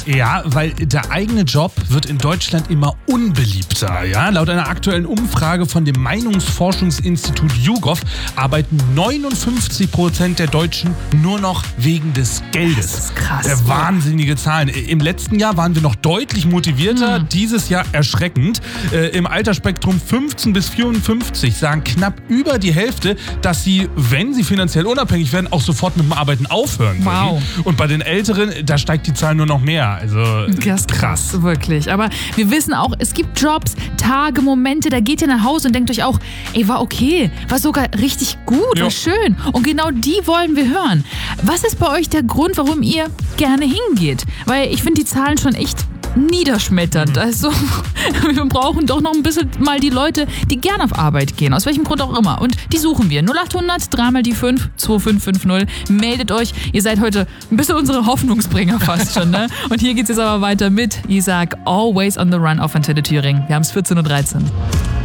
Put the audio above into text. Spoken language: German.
Ja, weil der eigene Job wird in Deutschland immer unbeliebter. Ja? Laut einer aktuellen Umfrage von dem Meinungsforschungsinstitut YouGov arbeiten 59% der Deutschen nur noch wegen des Geldes. Das ist krass. Wahnsinnige Zahlen. Im letzten Jahr waren wir noch deutlich motivierter, dieses Jahr erschreckend. Im Altersspektrum 15 bis 54 sagen knapp über die Hälfte, dass sie, wenn sie finanziell unabhängig werden, auch sofort mit dem Arbeiten aufhören würden. Wow. Und bei den Älteren, da steigt die Zahl nur noch mehr. Also das ist krass, wirklich. Aber wir wissen auch, es gibt Jobs, Tage, Momente, da geht ihr nach Hause und denkt euch auch, ey, war okay, war sogar richtig gut, war schön. Und genau die wollen wir hören. Was ist bei euch der Grund, warum ihr gerne hingeht? Weil ich finde die Zahlen schon echt niederschmetternd. Also wir brauchen doch noch ein bisschen mal die Leute, die gerne auf Arbeit gehen, aus welchem Grund auch immer. Und die suchen wir. 0800 3 mal die 5 2550. Meldet euch. Ihr seid heute ein bisschen unsere Hoffnungsbringer fast schon. Ne? Und hier geht's jetzt aber weiter mit Isaac, Always on the Run auf Antenne Thüringen. Wir haben es 14:13 Uhr.